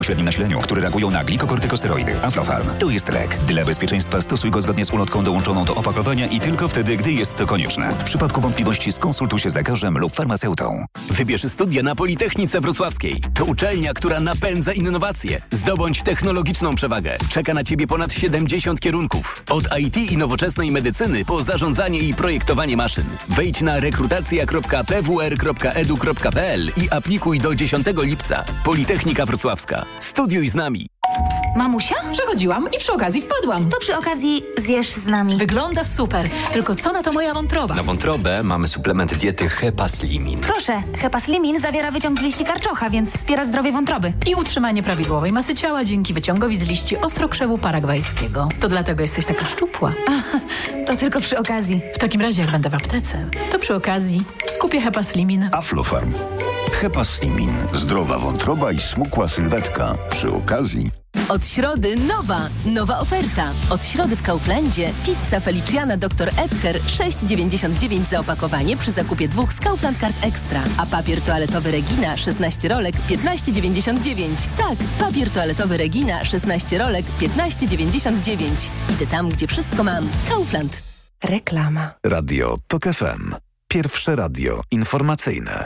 średnim nasileniu, które reagują na glikokortykosteroidy. Aflofarm to jest lek. Dla bezpieczeństwa stosuj go zgodnie z ulotką dołączoną do opakowania i tylko wtedy, gdy jest to konieczne. W przypadku wątpliwości skonsultuj się z lekarzem lub farmaceutą. Wybierz studia na Politechnice Wrocławskiej. To uczelnia, która napędza innowacje. Zdobądź technologiczną przewagę. Czeka na Ciebie ponad 70 kierunków. Od IT i nowoczesnej medycyny po zarządzanie i projektowanie maszyn. Wejdź na rekrutacja.pwr.edu.pl i aplikuj do 10 lipca. Politechnika Wrocławska. Studiuj z nami. Mamusia? Przechodziłam i przy okazji wpadłam. To przy okazji zjesz z nami. Wygląda super. Tylko co na to moja wątroba? Na wątrobę mamy suplement diety Hepaslimin. Proszę, Hepaslimin zawiera wyciąg z liści karczocha, więc wspiera zdrowie wątroby. I utrzymanie prawidłowej masy ciała dzięki wyciągowi z liści ostrokrzewu paragwajskiego. To dlatego jesteś taka szczupła. To tylko przy okazji. W takim razie, jak będę w aptece, to przy okazji kupię Hepaslimin. Aflofarm. Hepaslimin. Zdrowa wątroba i smukła sylwetka. Przy okazji. Od środy nowa oferta. Od środy w Kauflandzie pizza Feliciana Dr. Edgar 6,99 za opakowanie przy zakupie 2 z Kaufland Card Extra. A papier toaletowy Regina 16 rolek 15,99. Tak, papier toaletowy Regina 16 rolek 15,99. Idę tam, gdzie wszystko mam. Kaufland. Reklama. Radio TOK FM. Pierwsze radio informacyjne.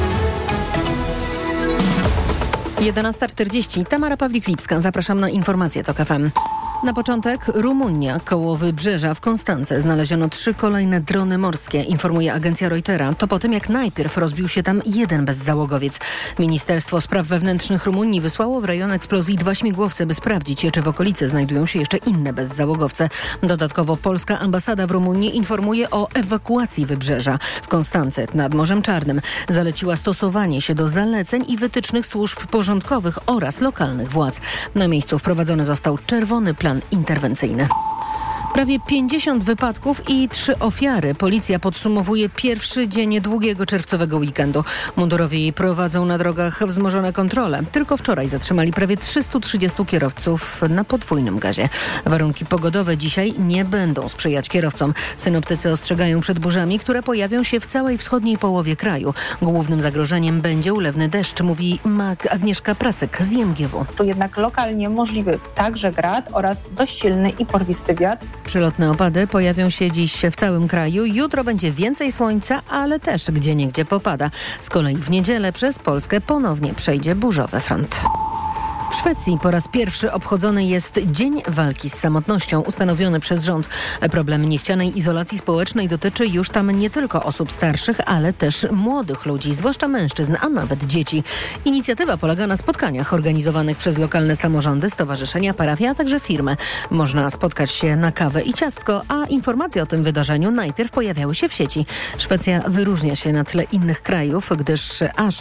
11:40. Tamara Pawlik-Lipska. Zapraszam na informacje TOK FM. Na początek Rumunia, koło Wybrzeża w Konstance znaleziono 3 kolejne drony morskie, informuje agencja Reutera. To po tym, jak najpierw rozbił się tam jeden bezzałogowiec. Ministerstwo Spraw Wewnętrznych Rumunii wysłało w rejon eksplozji 2 śmigłowce, by sprawdzić, czy w okolicy znajdują się jeszcze inne bezzałogowce. Dodatkowo polska ambasada w Rumunii informuje o ewakuacji Wybrzeża. W Konstance nad Morzem Czarnym zaleciła stosowanie się do zaleceń i wytycznych służb porządkowych oraz lokalnych władz. Na miejscu wprowadzony został czerwony plan interwencyjny. Prawie 50 wypadków i 3 ofiary. Policja podsumowuje pierwszy dzień długiego czerwcowego weekendu. Mundurowi prowadzą na drogach wzmożone kontrole. Tylko wczoraj zatrzymali prawie 330 kierowców na podwójnym gazie. Warunki pogodowe dzisiaj nie będą sprzyjać kierowcom. Synoptycy ostrzegają przed burzami, które pojawią się w całej wschodniej połowie kraju. Głównym zagrożeniem będzie ulewny deszcz, mówi Agnieszka Prasek z IMGW. Tu jednak lokalnie możliwy także grad oraz dość silny i porwisty wiatr. Przelotne opady pojawią się dziś w całym kraju. Jutro będzie więcej słońca, ale też gdzieniegdzie popada. Z kolei w niedzielę przez Polskę ponownie przejdzie burzowy front. W Szwecji po raz pierwszy obchodzony jest Dzień Walki z Samotnością ustanowiony przez rząd. Problem niechcianej izolacji społecznej dotyczy już tam nie tylko osób starszych, ale też młodych ludzi, zwłaszcza mężczyzn, a nawet dzieci. Inicjatywa polega na spotkaniach organizowanych przez lokalne samorządy, stowarzyszenia, parafie, a także firmy. Można spotkać się na kawę i ciastko, a informacje o tym wydarzeniu najpierw pojawiały się w sieci. Szwecja wyróżnia się na tle innych krajów, gdyż aż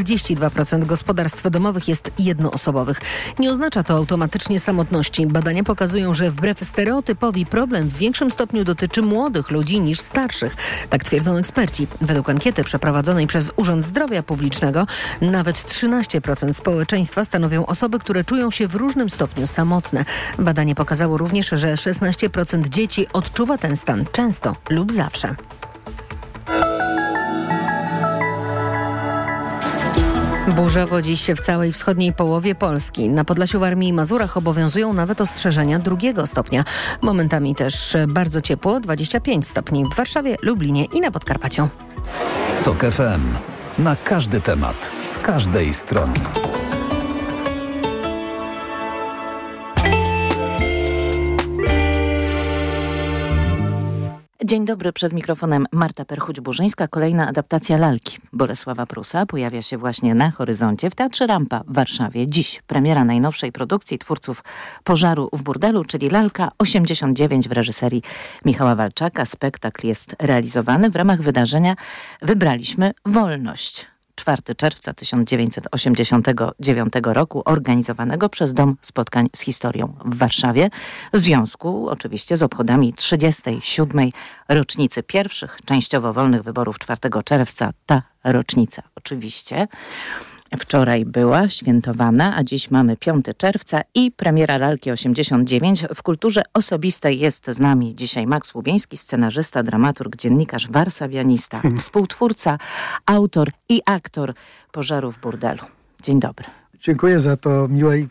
42% gospodarstw domowych jest jednoosobowych. Nie oznacza to automatycznie samotności. Badania pokazują, że wbrew stereotypowi problem w większym stopniu dotyczy młodych ludzi niż starszych. Tak twierdzą eksperci. Według ankiety przeprowadzonej przez Urząd Zdrowia Publicznego nawet 13% społeczeństwa stanowią osoby, które czują się w różnym stopniu samotne. Badanie pokazało również, że 16% dzieci odczuwa ten stan często lub zawsze. Burzowo dziś w całej wschodniej połowie Polski. Na Podlasiu, Warmii i Mazurach obowiązują nawet ostrzeżenia 2 stopnia. Momentami też bardzo ciepło, 25 stopni w Warszawie, Lublinie i na Podkarpaciu. TOK FM. Na każdy temat, z każdej strony. Dzień dobry, przed mikrofonem Marta Perchuć-Burzyńska. Kolejna adaptacja lalki Bolesława Prusa pojawia się właśnie na horyzoncie w Teatrze Rampa w Warszawie. Dziś premiera najnowszej produkcji twórców Pożaru w burdelu, czyli Lalka 89 w reżyserii Michała Walczaka. Spektakl jest realizowany w ramach wydarzenia Wybraliśmy Wolność. 4 czerwca 1989 roku, organizowanego przez Dom Spotkań z Historią w Warszawie, w związku oczywiście z obchodami 37. rocznicy pierwszych częściowo wolnych wyborów 4 czerwca. Ta rocznica oczywiście wczoraj była świętowana, a dziś mamy 5 czerwca i premiera Lalki 89. W kulturze osobistej jest z nami dzisiaj Max Łubieński, scenarzysta, dramaturg, dziennikarz, warszawianista, współtwórca, autor i aktor Pożaru w burdelu. Dzień dobry. Dziękuję za to miłe i